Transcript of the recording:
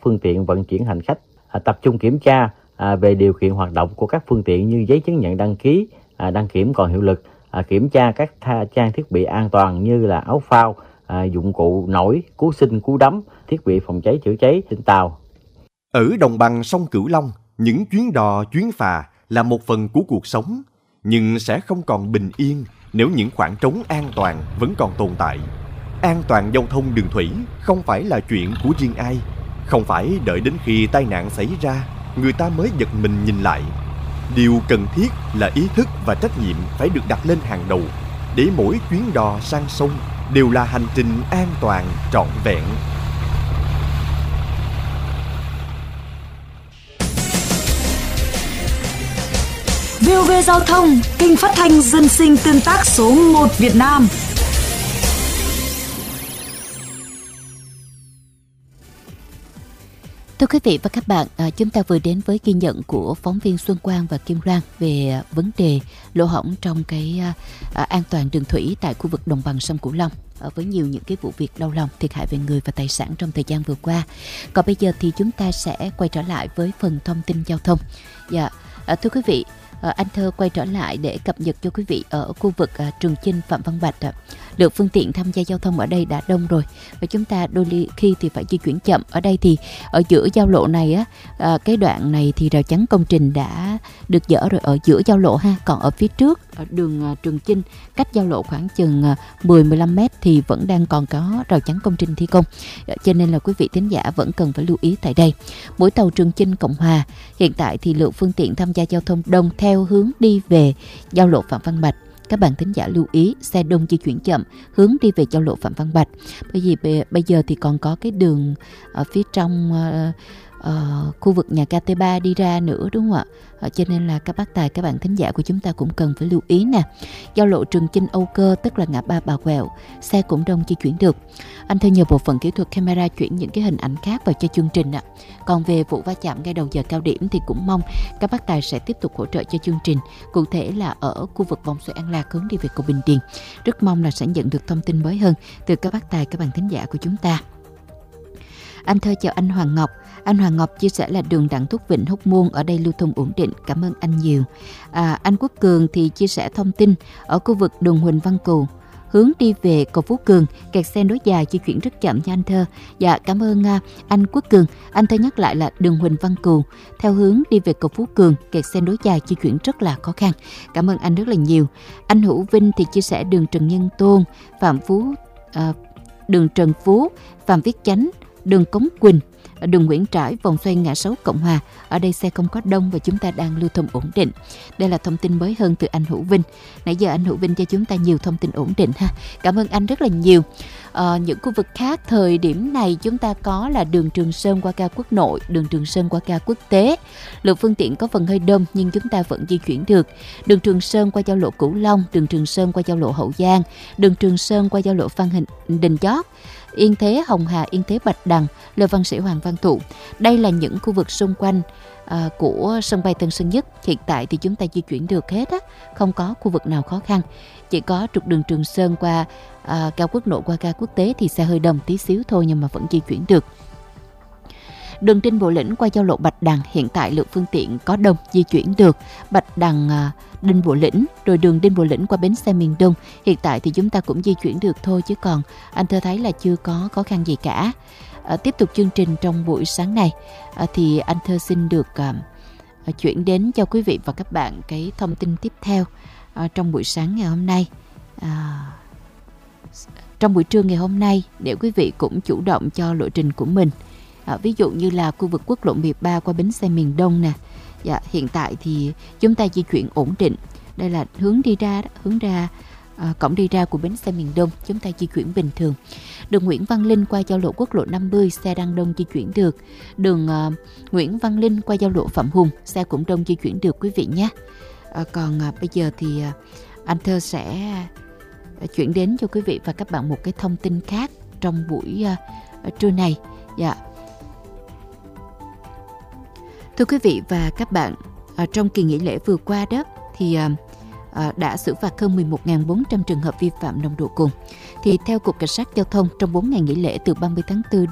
phương tiện vận chuyển hành khách, tập trung kiểm tra về điều kiện hoạt động của các phương tiện như giấy chứng nhận đăng ký, đăng kiểm còn hiệu lực, kiểm tra các trang thiết bị an toàn như là áo phao, dụng cụ nổi, cứu sinh, cứu đắm, thiết bị phòng cháy chữa cháy trên tàu. Ở đồng bằng sông Cửu Long, những chuyến đò, chuyến phà là một phần của cuộc sống, nhưng sẽ không còn bình yên nếu những khoảng trống an toàn vẫn còn tồn tại. An toàn giao thông đường thủy không phải là chuyện của riêng ai, không phải đợi đến khi tai nạn xảy ra người ta mới giật mình nhìn lại. Điều cần thiết là ý thức và trách nhiệm phải được đặt lên hàng đầu, để mỗi chuyến đò sang sông đều là hành trình an toàn trọn vẹn. VOV Giao thông, kênh phát thanh dân sinh tương tác số 1 Việt Nam. Thưa quý vị và các bạn, chúng ta vừa đến với ghi nhận của phóng viên Xuân Quang và Kim Loan về vấn đề lỗ hổng trong cái an toàn đường thủy tại khu vực đồng bằng sông Cửu Long, với nhiều những cái vụ việc đau lòng, thiệt hại về người và tài sản trong thời gian vừa qua. Còn bây giờ thì chúng ta sẽ quay trở lại với phần thông tin giao thông. Thưa quý vị, anh Thơ quay trở lại để cập nhật cho quý vị ở khu vực Trường Chinh, Phạm Văn Bạch. Lượng phương tiện tham gia giao thông ở đây đã đông rồi và chúng ta đôi khi thì phải di chuyển chậm. Ở đây thì ở giữa giao lộ này cái đoạn này thì rào chắn công trình đã được dỡ rồi ở giữa giao lộ ha. Còn ở phía trước ở đường Trường Chinh, cách giao lộ khoảng chừng 10-15 mét thì vẫn đang còn có rào chắn công trình thi công. Cho nên là quý vị thính giả vẫn cần phải lưu ý tại đây. Mỗi tàu Trường Chinh Cộng Hòa hiện tại thì lượng phương tiện tham gia giao thông đông theo hướng đi về giao lộ Phạm Văn Bạch. Các bạn thính giả lưu ý, xe đông di chuyển chậm hướng đi về giao lộ Phạm Văn Bạch. Bởi vì bây giờ thì còn có cái đường ở phía trong khu vực nhà ga T3 đi ra nữa, đúng không ạ? Cho nên là các bác tài, các bạn thính giả của chúng ta cũng cần phải lưu ý nè. Giao lộ Trường Chinh Âu Cơ, tức là ngã ba Bà Quẹo, xe cũng đông di chuyển được. Anh Thơ nhờ bộ phận kỹ thuật camera chuyển những cái hình ảnh khác vào cho chương trình ạ. Còn về vụ va chạm ngay đầu giờ cao điểm thì cũng mong các bác tài sẽ tiếp tục hỗ trợ cho chương trình. Cụ thể là ở khu vực vòng xoay An Lạc hướng đi về cầu Bình Điền. Rất mong là sẽ nhận được thông tin mới hơn từ các bác tài, các bạn thính giả của chúng ta. Anh Thơ chào anh Hoàng Ngọc. Anh Hoàng Ngọc chia sẻ là đường Đặng Thúc Vịnh Hóc Môn ở đây lưu thông ổn định. Cảm ơn anh nhiều. Anh Quốc Cường thì chia sẻ thông tin ở khu vực đường Huỳnh Văn Cù hướng đi về cầu Phú Cường, kẹt xe nối dài di chuyển rất chậm nha anh Thơ. Dạ cảm ơn anh Quốc Cường. Anh Thơ nhắc lại là đường Huỳnh Văn Cù theo hướng đi về cầu Phú Cường, kẹt xe nối dài di chuyển rất là khó khăn. Cảm ơn anh rất là nhiều. Anh Hữu Vinh thì chia sẻ đường Trần Nhân Tôn, đường Trần Phú, Phạm Viết Chánh, đường Cống Quỳnh, đường Nguyễn Trãi, vòng xoay ngã 6 Cộng Hòa. Ở đây xe không có đông và chúng ta đang lưu thông ổn định. Đây là thông tin mới hơn từ anh Hữu Vinh. Nãy giờ anh Hữu Vinh cho chúng ta nhiều thông tin ổn định ha. Cảm ơn anh rất là nhiều. Những khu vực khác thời điểm này chúng ta có là đường Trường Sơn qua ga Quốc Nội, đường Trường Sơn qua ga Quốc Tế. Lượng phương tiện có phần hơi đông nhưng chúng ta vẫn di chuyển được. Đường Trường Sơn qua giao lộ Cửu Long, đường Trường Sơn qua giao lộ Hậu Giang, đường Trường Sơn qua giao lộ Phan Đình Chót, Yên Thế Hồng Hà, Yên Thế Bạch Đằng, Lê Văn Sĩ, Hoàng Văn Thụ. Đây là những khu vực xung quanh của sân bay Tân Sơn Nhất. Hiện tại thì chúng ta di chuyển được hết á, không có khu vực nào khó khăn. Chỉ có trục đường Trường Sơn qua ga Quốc Nội qua ga Quốc Tế thì xe hơi đông tí xíu thôi nhưng mà vẫn di chuyển được. Đường Đinh Bộ Lĩnh qua giao lộ Bạch Đằng, hiện tại lượng phương tiện có đông, di chuyển được. Bạch Đằng, Đinh Bộ Lĩnh, rồi đường Đinh Bộ Lĩnh qua bến xe miền Đông, hiện tại thì chúng ta cũng di chuyển được thôi, chứ còn anh Thơ thấy là chưa có khó khăn gì cả. Tiếp tục chương trình trong buổi sáng này thì anh Thơ xin được chuyển đến cho quý vị và các bạn cái thông tin tiếp theo trong buổi sáng ngày hôm nay. Trong buổi trưa ngày hôm nay, để quý vị cũng chủ động cho lộ trình của mình. Ví dụ như là khu vực quốc lộ 13 qua bến xe miền Đông nè. Dạ, hiện tại thì chúng ta di chuyển ổn định. Đây là hướng ra cổng đi ra của bến xe miền Đông, chúng ta di chuyển bình thường. Đường Nguyễn Văn Linh qua giao lộ quốc lộ 50, xe đang đông di chuyển được. Đường Nguyễn Văn Linh qua giao lộ Phạm Hùng, xe cũng đông di chuyển được quý vị nhé. Còn bây giờ thì anh Thơ sẽ chuyển đến cho quý vị và các bạn một cái thông tin khác trong buổi trưa này. Dạ. Thưa quý vị và các bạn, trong kỳ nghỉ lễ vừa qua đó thì đã xử phạt hơn 11.400 trường hợp vi phạm nồng độ cồn. Thì theo Cục Cảnh sát Giao thông, trong 4 ngày nghỉ lễ từ 30 tháng 4